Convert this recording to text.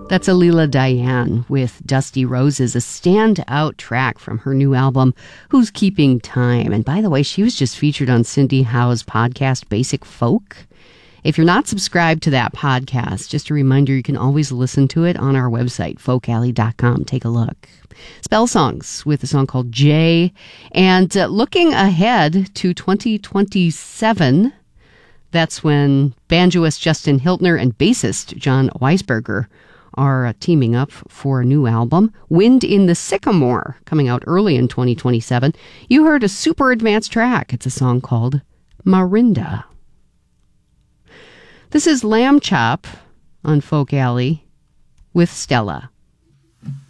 That's Alila Diane with Dusty Roses, a standout track from her new album, Who's Keeping Time? And by the way, she was just featured on Cindy Howe's podcast, Basic Folk. If you're not subscribed to that podcast, just a reminder, you can always listen to it on our website, folkalley.com. Take a look. Spell Songs with a song called Jay. And looking ahead to 2027, that's when banjoist Justin Hiltner and bassist John Weisberger are teaming up for a new album, Wind in the Sycamore, coming out early in 2027. You heard a super advanced track. It's a song called Marinda. This is Lamb Chop on Folk Alley with Stella.